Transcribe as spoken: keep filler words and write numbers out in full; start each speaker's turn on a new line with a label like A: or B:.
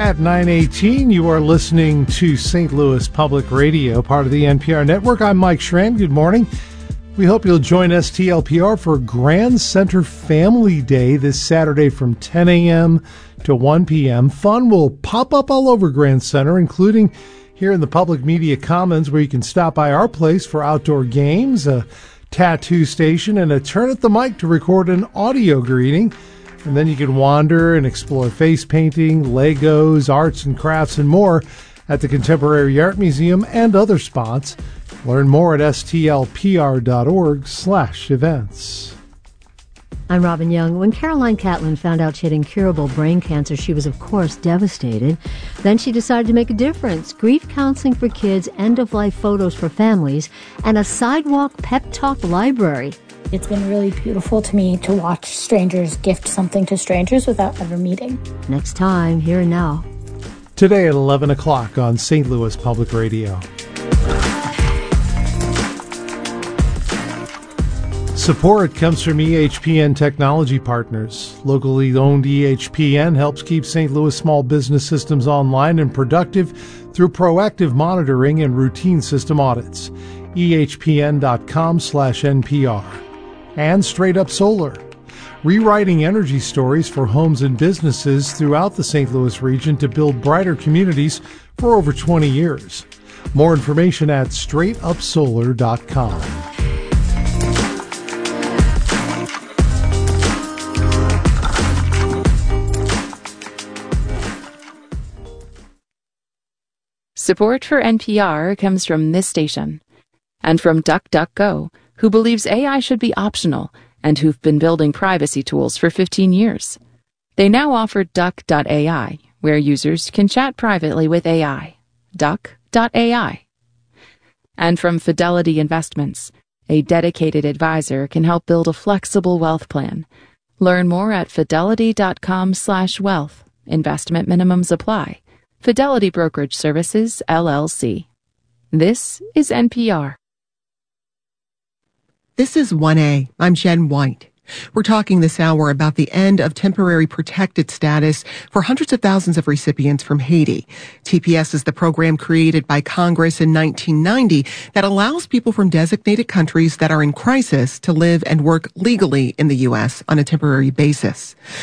A: At nine eighteen, you are listening to Saint Louis Public Radio, part of the N P R network. I'm Mike Schramm. Good morning. We hope you'll join S T L P R for Grand Center Family Day this Saturday from ten a.m. to one p.m. Fun will pop up all over Grand Center, including here in the Public Media Commons, where you can stop by our place for outdoor games, a tattoo station, and a turn at the mic to record an audio greeting. And then you can wander and explore face painting, Legos, arts and crafts, and more at the Contemporary Art Museum and other spots. Learn more at stlpr.org slash events.
B: I'm Robin Young. When Caroline Catlin found out she had incurable brain cancer, she was, of course, devastated. Then she decided to make a difference. Grief counseling for kids, end-of-life photos for families, and a sidewalk pep talk library.
C: It's been really beautiful to me to watch strangers gift something to strangers without ever meeting.
B: Next time, here and now.
A: Today at eleven o'clock on Saint Louis Public Radio. Support comes from E H P N Technology Partners. Locally owned E H P N helps keep Saint Louis small business systems online and productive through proactive monitoring and routine system audits. E H P N dot com slash N P R. And Straight Up Solar, rewriting energy stories for homes and businesses throughout the Saint Louis region to build brighter communities for over twenty years. More information at straight up solar dot com.
D: Support for N P R comes from this station and from DuckDuckGo, who believes A I should be optional and who've been building privacy tools for fifteen years. They now offer Duck dot A I, where users can chat privately with A I. Duck dot A I. And from Fidelity Investments, a dedicated advisor can help build a flexible wealth plan. Learn more at fidelity dot com slash wealth. Investment minimums apply. Fidelity Brokerage Services, L L C. This is N P R.
E: This is one A. I'm Jen White. We're talking this hour about the end of temporary protected status for hundreds of thousands of recipients from Haiti. T P S is the program created by Congress in nineteen ninety that allows people from designated countries that are in crisis to live and work legally in the U S on a temporary basis.